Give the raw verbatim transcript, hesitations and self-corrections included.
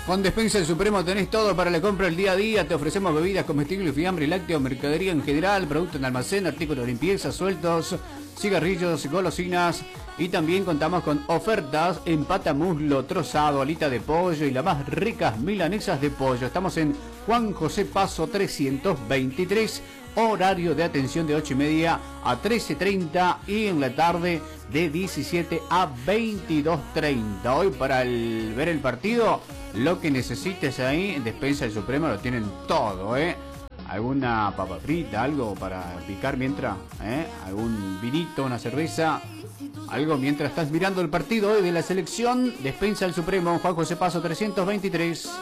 Con Despensa El Supremo tenés todo para la compra el día a día. Te ofrecemos bebidas, comestibles, fiambre, lácteos, mercadería en general, productos en almacén, artículos de limpieza, sueltos, cigarrillos, golosinas. Y también contamos con ofertas en patamuslo, trozado, alita de pollo y las más ricas milanesas de pollo. Estamos en Juan José Paso trescientos veintitrés. Horario de atención de ocho y media a trece treinta y en la tarde de diecisiete a veintidós treinta. Hoy para el, ver el partido, lo que necesites ahí en Despensa El Supremo lo tienen todo, ¿eh? Alguna papa frita, algo para picar mientras, ¿eh? Algún vinito, una cerveza, algo mientras estás mirando el partido hoy de la selección. Despensa El Supremo, Juan José Paso trescientos veintitrés.